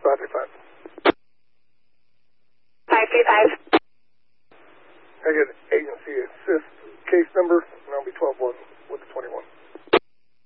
535. 535. I get agency assist case number, and I'll be 12-1.